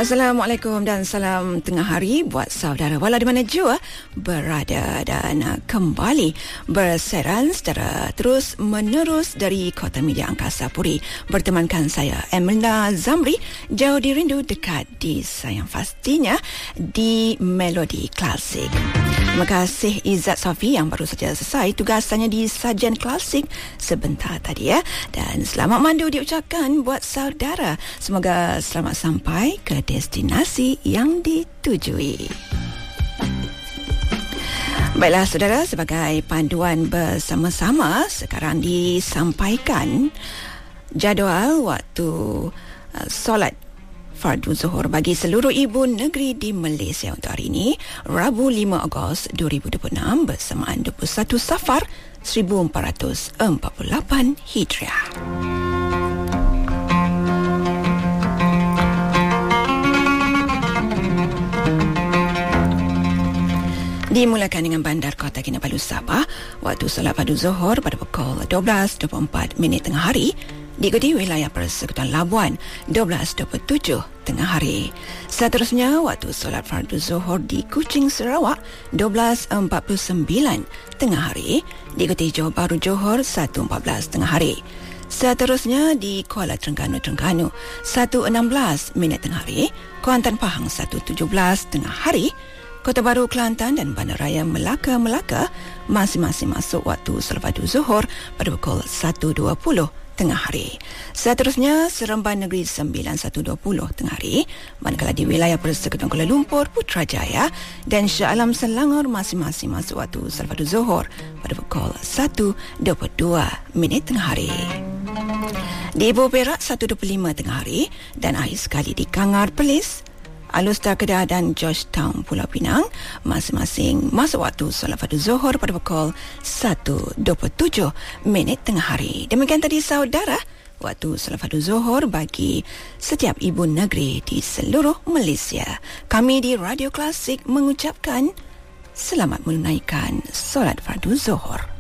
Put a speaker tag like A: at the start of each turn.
A: Assalamualaikum dan salam tengah hari buat saudara wala di mana jua berada, dan kembali bersiaran secara terus menerus dari Kota Media Angkasa Puri. Bertemankan saya Emelda Zamri, jauh di rindu dekat di sayang, pastinya di Melodi Klasik. Terima kasih Izzat Safi yang baru saja selesai tugasannya di Sajian Klasik sebentar tadi ya. Dan selamat mandu diucapkan buat saudara. Semoga selamat sampai ke destinasi yang ditujui. Baiklah saudara, sebagai panduan bersama-sama sekarang disampaikan jadual waktu solat Fardu Zuhur bagi seluruh ibu negeri di Malaysia untuk hari ini, Rabu 5 Ogos 2026 bersamaan 21 Safar 1448 Hijriah. Dimulakan dengan Bandar Kota Kinabalu Sabah, waktu solat Fardu Zuhur pada pukul 12.24 tengah hari, diikuti wilayah Persekutuan Labuan 12.27 tengah hari. Seterusnya, waktu solat Fardu Zuhur di Kuching Sarawak 12.49 tengah hari, diikuti Johor Bahru Johor 1.14 tengah hari. Seterusnya di Kuala Terengganu 1.16 tengah hari, Kuantan Pahang 1.17 tengah hari, Kota Baru Kelantan dan Bandaraya Melaka masing-masing masuk waktu solat Fardu Zuhur pada pukul 1.20 tengah hari. Seterusnya Seremban Negeri 9.120 tengah hari, manakala di wilayah Persekutuan Kuala Lumpur, Putrajaya dan Shah Alam Selangor masing-masing masuk waktu solat Fardu Zuhur pada pukul 1.22 tengah hari. Di Ibu Perak 1.25 tengah hari, dan akhir sekali di Kangar Perlis, Alustar Kedah dan Georgetown Pulau Pinang masing-masing masuk waktu solat Fardu Zuhur pada pukul 1.27 tengah hari. Demikian tadi saudara, waktu solat Fardu Zuhur bagi setiap ibu negeri di seluruh Malaysia. Kami di Radio Klasik mengucapkan selamat menunaikan solat Fardu Zuhur.